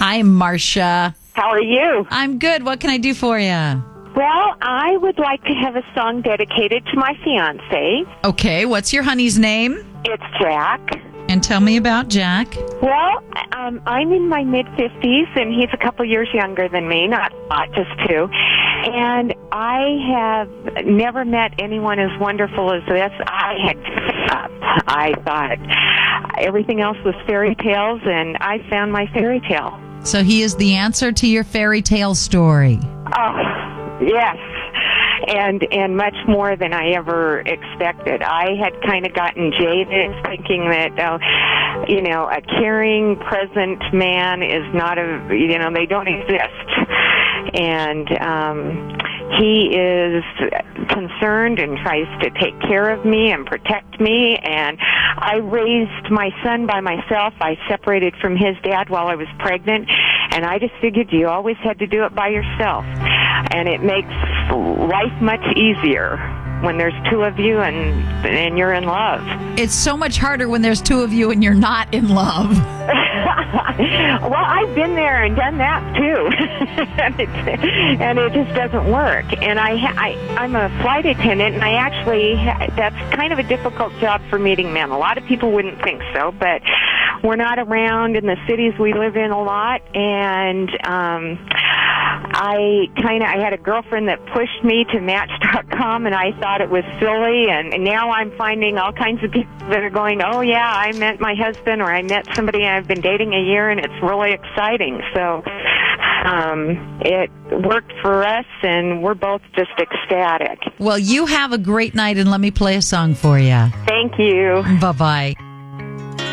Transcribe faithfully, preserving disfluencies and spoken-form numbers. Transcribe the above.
Hi, Marcia. How are you? I'm good. What can I do for you? Well, I would like to have a song dedicated to my fiance. Okay, what's your honey's name? It's Jack. And tell me about Jack. Well, um, I'm in my mid-fifties, and he's a couple years younger than me, not a lot, just two. And I have never met anyone as wonderful as this. I had given up. I thought everything else was fairy tales, and I found my fairy tale. So he is the answer to your fairy tale story. Oh, yes. And and much more than I ever expected. I had kind of gotten jaded thinking that, uh, you know, a caring, present man is not a, you know, they don't exist. And um, he is concerned and tries to take care of me and protect me. And I raised my son by myself. I separated from his dad while I was pregnant. And I just figured you always had to do it by yourself. And it makes life much easier when there's two of you and and you're in love. It's so much harder when there's two of you and you're not in love. Well, I've been there and done that too, and, it, and it just doesn't work. And I, I, I'm a flight attendant, and I actually that's kind of a difficult job for meeting men. A lot of people wouldn't think so, but we're not around in the cities we live in a lot, and um, I kind of I had a girlfriend that pushed me to Match dot com, and I thought it was silly, and, and now I'm finding all kinds of people that are going, oh yeah, I met my husband, or I met somebody I've been dating a year, and it's really exciting. So um, it worked for us, and we're both just ecstatic. Well, you have a great night, and let me play a song for you. Thank you. Bye-bye.